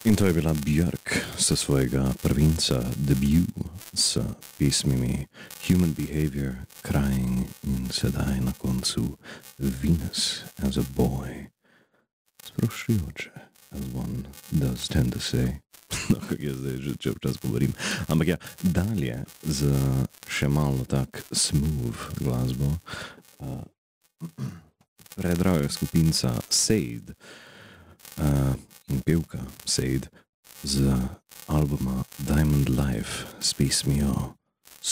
In to je bila Björk sa svojega prvinca debut s pesmimi Human Behavior, Crying in sedaj na koncu Venus as a Boy. Sproščujoče, as one does tend to say. No, kako jaz zdaj že čas govorim. Ampak ja, dalje z še malo tak smooth glasbo. Predraga skupinca Sade in pevka Sade z albuma Diamond Life s pesmijo